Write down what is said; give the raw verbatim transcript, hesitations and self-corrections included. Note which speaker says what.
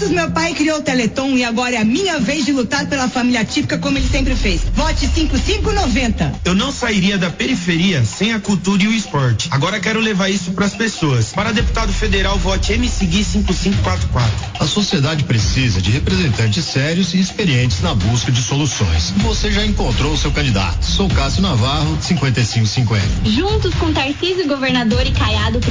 Speaker 1: anos meu pai criou o Teleton e agora é a minha vez de lutar pela família típica como ele sempre fez. Vote cinco cinco noventa.
Speaker 2: Eu não sairia da periferia sem a cultura e o esporte. Agora quero levar isso para as pessoas. Para deputado federal, vote M C Gui cinco cinco quatro quatro.
Speaker 3: A sociedade precisa de representantes sérios e experientes na busca de soluções. Você já encontrou o seu candidato. Sou Cássio Navarro, cinquenta e cinco cinquenta.
Speaker 4: Juntos com Tarcísio, governador, e Caiado,